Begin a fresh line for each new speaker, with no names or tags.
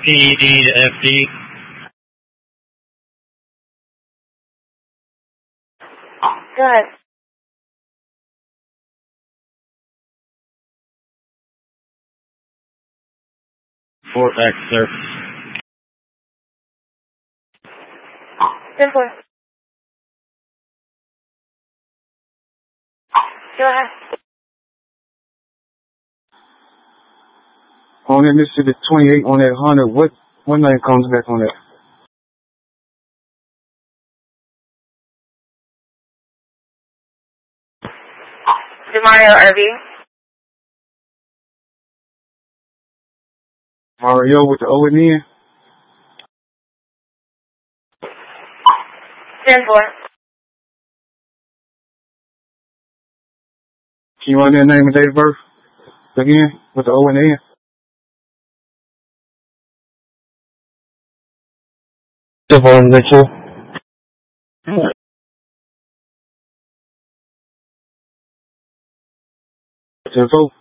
TD to FD.
Go ahead.
Report back to surface.
10-4. Go ahead.
On that Mississippi 28 on that Honda, what name comes back on that?
Demario RV.
Mario with the O and N?
10-4.
Can you run that name and date of birth again with the O and N?
Devon Mitchell.
10-4.